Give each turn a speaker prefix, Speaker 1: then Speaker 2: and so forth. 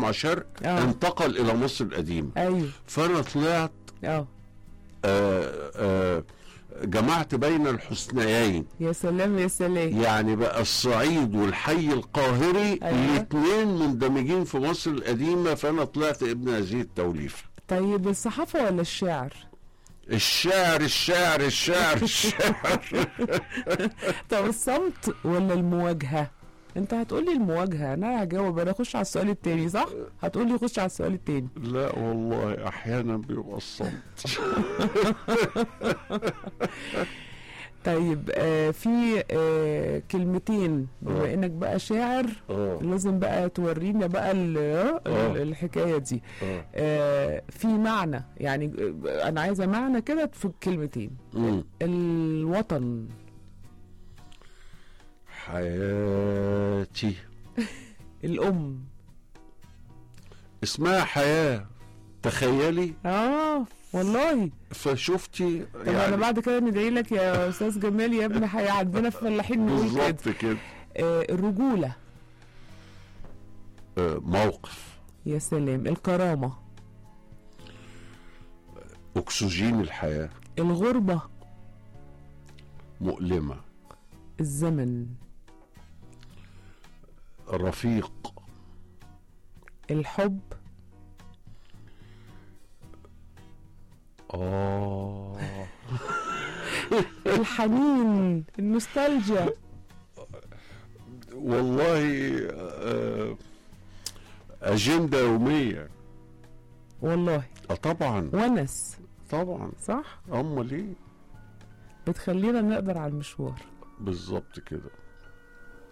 Speaker 1: مع شرق انتقل الى مصر القديمه.
Speaker 2: ايوه.
Speaker 1: فانا طلعت جمعت بين الحسنيين.
Speaker 2: يا سلام يا سلام.
Speaker 1: يعني بقى الصعيد والحي القاهري الاثنين مندمجين في مصر القديمه، فانا طلعت ابن هذه التوليفه.
Speaker 2: طيب الصحافه ولا الشعر؟
Speaker 1: الشعر الشعر الشعر الشعر.
Speaker 2: طب الصمت ولا المواجهه؟ انت هتقولي المواجهه، انا هجاوب، انا اخش على السؤال التاني صح؟ هتقولي خش على السؤال التاني.
Speaker 1: لا والله احيانا بيبقى الصمت.
Speaker 2: طيب في كلمتين بما انك بقى شاعر لازم بقى تورينا بقى الحكايه دي. في معنى، يعني انا عايزه معنى كده في الكلمتين. الوطن.
Speaker 1: حياتي.
Speaker 2: الام.
Speaker 1: اسمها حياه، تخيلي.
Speaker 2: والله.
Speaker 1: فشفتي
Speaker 2: طب يعني انا بعد كده ندعي لك يا استاذ جمال يا ابن حياه، عندنا في فلاحين نقول كده.
Speaker 1: بالظبط كده.
Speaker 2: الرجوله.
Speaker 1: موقف.
Speaker 2: يا سلام. الكرامه.
Speaker 1: اكسجين الحياه.
Speaker 2: الغربه.
Speaker 1: مؤلمه.
Speaker 2: الزمن.
Speaker 1: رفيق.
Speaker 2: الحب. الحنين. النوستالجيا.
Speaker 1: والله أجندة يومية.
Speaker 2: والله.
Speaker 1: طبعا.
Speaker 2: ونس.
Speaker 1: طبعا.
Speaker 2: صح.
Speaker 1: أمال إيه؟
Speaker 2: بتخلينا نقدر على المشوار.
Speaker 1: بالظبط كده.